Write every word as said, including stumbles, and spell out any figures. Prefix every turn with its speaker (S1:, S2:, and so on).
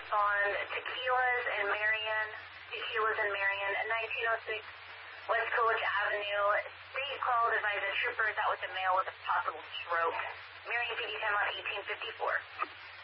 S1: on Tequilas and Marion, Tequilas and Marion, at nineteen oh six West Coolidge Avenue. State called, advised the troopers out with the male with a possible stroke. Marion P D ten on eighteen fifty-four.